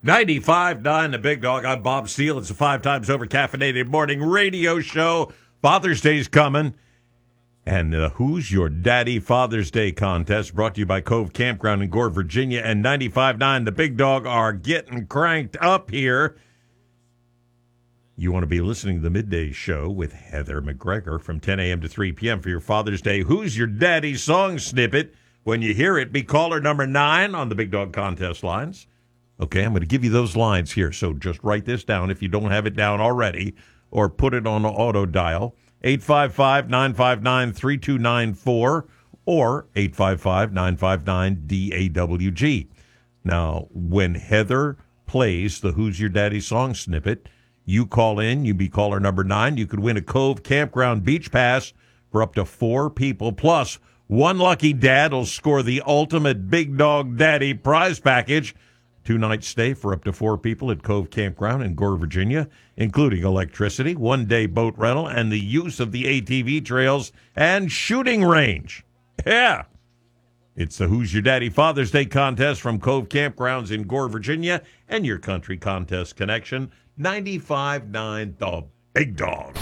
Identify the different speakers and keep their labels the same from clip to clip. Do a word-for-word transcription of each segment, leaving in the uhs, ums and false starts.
Speaker 1: ninety-five point nine The Big Dog. I'm Bob Steele. It's a five times over caffeinated morning radio show. Father's Day's coming. And uh, Who's Your Daddy Father's Day contest brought to you by Cove Campground in Gore, Virginia. And ninety-five point nine The Big Dog are getting cranked up here. You want to be listening to the midday show with Heather McGregor from ten a.m. to three p.m. for your Father's Day Who's Your Daddy song snippet. When you hear it, be caller number nine on the Big Dog contest lines. Okay, I'm going to give you those lines here, so just write this down if you don't have it down already, or put it on auto dial. eight five five, nine five nine, three two nine four or eight five five, nine five nine, D A W G. Now, when Heather plays the Who's Your Daddy song snippet, you call in, you be caller number nine. You could win a Cove Campground Beach Pass for up to four people, plus one lucky dad will score the ultimate Big Dog Daddy prize package. Two-night stay for up to four people at Cove Campground in Gore, Virginia, including electricity, one-day boat rental, and the use of the A T V trails and shooting range. Yeah. It's the Who's Your Daddy Father's Day contest from Cove Campgrounds in Gore, Virginia, and your country contest connection, ninety-five point nine The Big Dog.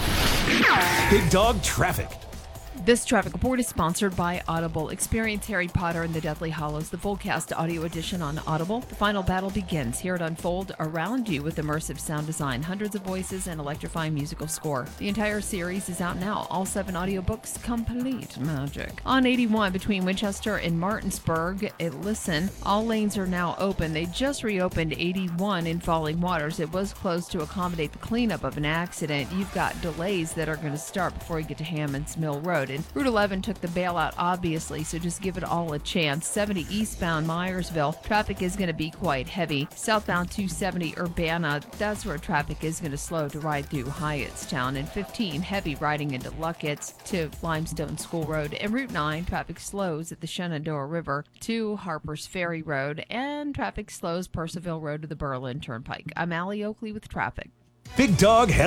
Speaker 2: Big Dog Traffic.
Speaker 3: This traffic report is sponsored by Audible. Experience Harry Potter and the Deathly Hallows, the full-cast audio edition on Audible. The final battle begins. Hear it unfold around you with immersive sound design, hundreds of voices, and electrifying musical score. The entire series is out now. All seven audiobooks, complete magic. On eighty-one between Winchester and Martinsburg, it, listen, all lanes are now open. They just reopened eighty-one in Falling Waters. It was closed to accommodate the cleanup of an accident. You've got delays that are going to start before you get to Hammond's Mill Road. And Route eleven took the bailout, obviously, so just give it all a chance. seventy eastbound Myersville, traffic is going to be quite heavy. Southbound two seventy Urbana, that's where traffic is going to slow to ride through Hyattstown. And fifteen, heavy riding into Luckett's to Limestone School Road. And Route nine, traffic slows at the Shenandoah River to Harper's Ferry Road. And traffic slows Purcellville Road to the Berlin Turnpike. I'm Allie Oakley with traffic.
Speaker 2: Big Dog